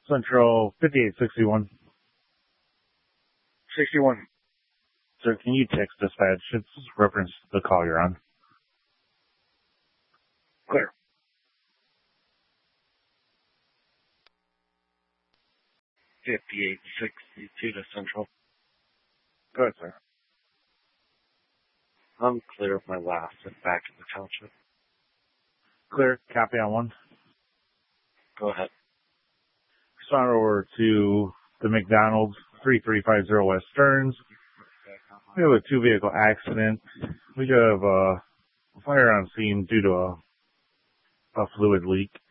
Central 5861. 61. Sir, can you text dispatch? It's reference the call you're on. Clear. 5862 to Central. Go ahead, sir. I'm clear of my last and back in the township. Clear. Copy on one. Go ahead. Respond over to the McDonald's 3350 West Stearns. We have a two-vehicle accident. We have a fire on scene due to a fluid leak.